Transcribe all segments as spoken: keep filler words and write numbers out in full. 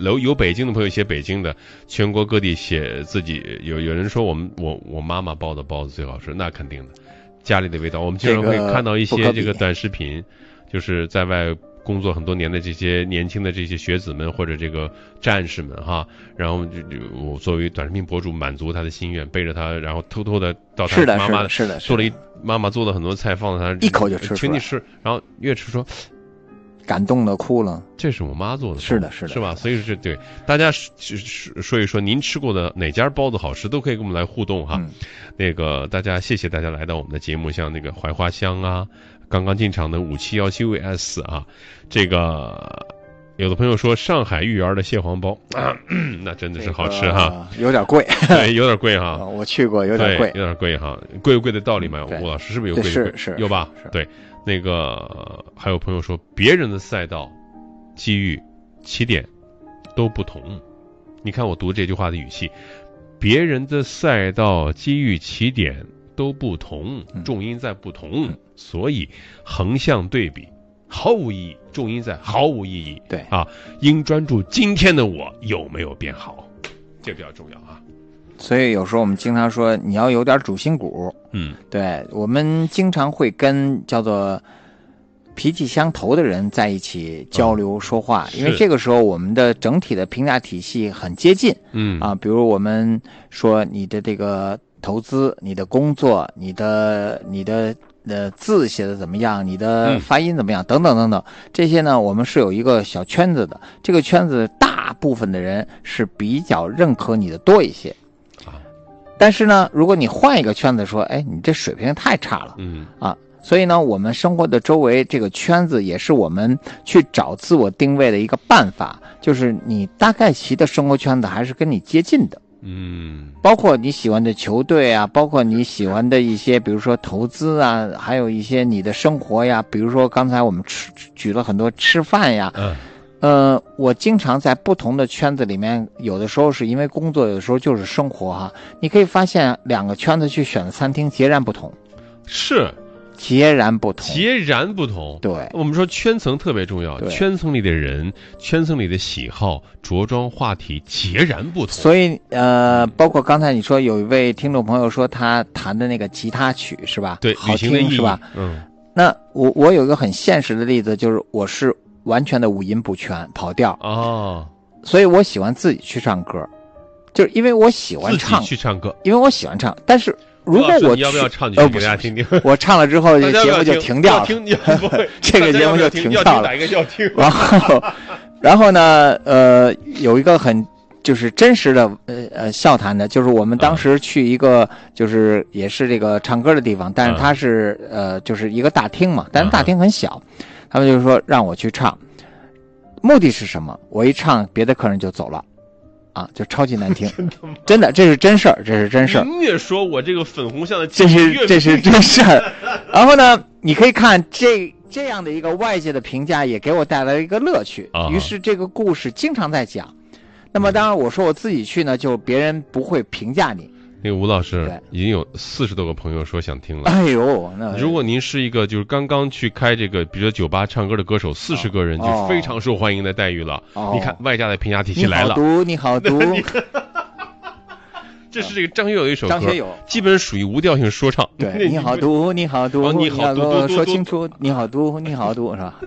有有北京的朋友写北京的，全国各地写自己。有有人说我们我我妈妈包的包子最好吃，那肯定的，家里的味道。我们经常会看到一些这个短视频，就是在外工作很多年的这些年轻的这些学子们或者这个战士们哈，然后就就我作为短视频博主满足他的心愿，背着他，然后偷偷的到他妈妈是的做了一妈妈做了很多菜放在他一口就吃， 请你吃，然后越吃说。 感动的哭了， 这是我妈做的， 是的，是的， 是吧？所以说，对大家说一说您吃过的哪家包子好吃，都可以跟我们来互动哈。嗯、那个大家谢谢大家来到我们的节目，像那个槐花香啊，刚刚进场的五七幺七 V S 啊，这个有的朋友说上海豫园的蟹黄包，啊、那真的是好吃哈， 这个、有点贵， 对，有点贵哈。 我去过，有点贵， 有点贵哈，贵有贵的道理嘛。吴老师是不是有贵的贵？ 是是有吧？对。那个还有朋友说，别人的赛道、机遇、起点都不同。你看我读这句话的语气，别人的赛道、机遇、起点都不同，重音在不同，嗯、所以横向对比毫无意义，重音在毫无意义。 对啊，应专注今天的我有没有变好，这比较重要啊。 所以有时候我们经常说你要有点主心骨， 嗯， 对，我们经常会跟叫做脾气相投的人在一起交流说话，嗯、因为这个时候我们的整体的评价体系很接近， 嗯啊，比如我们说你的这个投资、你的工作、你的你的呃字写的怎么样、你的发音怎么样、嗯、等等等等，这些呢我们是有一个小圈子的，这个圈子大部分的人是比较认可你的多一些。但是呢，如果你换一个圈子说，哎，你这水平太差了， 嗯啊，所以呢，我们生活的周围这个圈子也是我们去找自我定位的一个办法，就是你大概其的生活圈子还是跟你接近的， 嗯， 包括你喜欢的球队啊，包括你喜欢的一些，比如说投资啊，还有一些你的生活呀，比如说刚才我们吃举了很多吃饭呀， 嗯。 呃，我经常在不同的圈子里面，有的时候是因为工作，有的时候就是生活哈。你可以发现两个圈子去选的餐厅截然不同， 是截然不同， 截然不同。 对， 我们说圈层特别重要，圈层里的人、圈层里的喜好、着装、话题截然不同。 所以呃，包括刚才你说有一位听众朋友说他弹的那个吉他曲是吧？ 对， 好听是吧？ 嗯。 那我我有一个很现实的例子，就是我是。完全的五音不全，跑调哦， 所以我喜欢自己去唱歌，就是因为我喜欢唱， 自己去唱歌， 因为我喜欢唱。但是如果我你要不要唱几句给大家听听？ 我唱了之后，这节目就停掉了， 听不会这个节目就停掉了。 哪一个要听？ 然后，然后呢？呃，有一个很就是真实的呃呃笑谈的，就是我们当时去一个就是也是这个唱歌的地方，但是它是呃就是一个大厅嘛，但是大厅很小。他们就说让我去唱，目的是什么？我一唱，别的客人就走了，啊，就超级难听，真的，真的，这是真事儿，这是真事儿。 您越说我这个粉红像的， 这是这是真事儿。然后呢，你可以看这这样的一个外界的评价，也给我带来一个乐趣。 啊、 于是这个故事经常在讲。那么当然，我说我自己去呢，就别人不会评价你。 那个吴老师已经有四十多个朋友说想听了。 哎呦，那如果您是一个就是刚刚去开这个，比如说酒吧唱歌的歌手，四十个人就非常受欢迎的待遇了。 哦、 你看外加的评价体系来了。 你好毒，你好毒。 这是这个张学友的一首歌， 张学友基本属于无调性说唱。 对，你好毒，你好毒， 哦、你好毒， 说清楚，你好毒，你好毒，是吧？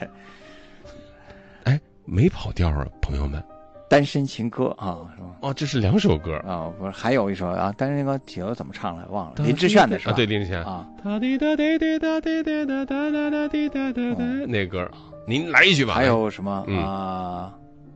哎，没跑调啊，朋友们。 单身情歌啊，是吧？ 哦，这是两首歌啊，不是还有一首啊？但是那个曲子怎么唱来忘了？林志炫的是吧？ 啊，对，林志炫啊。 那歌，您来一句吧。 还有什么啊？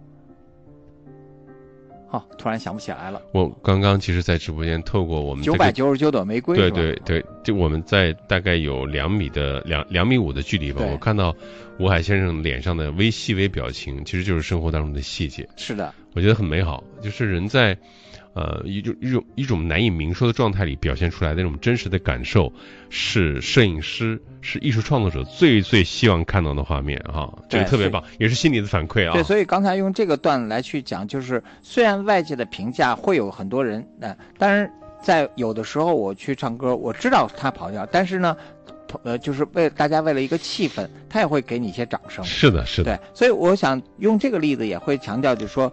哦，突然想不起来了。 我刚刚其实，在直播间透过我们九百九十九朵玫瑰， 对对对，就我们在大概有两米的两两米五的距离吧，我看到吴海先生脸上的微细微表情，其实就是生活当中的细节。 是的， 我觉得很美好，就是人在呃一种一种一种难以明说的状态里表现出来的那种真实的感受，是摄影师是艺术创作者最最希望看到的画面啊，这个特别棒，也是心理的反馈啊。 对，所以刚才用这个段来去讲，就是虽然外界的评价会有很多人，呃，当然在有的时候我去唱歌，我知道他跑调，但是呢。呃，就是为大家为了一个气氛，他也会给你一些掌声。 是的，是的。 对，所以我想用这个例子也会强调，就是说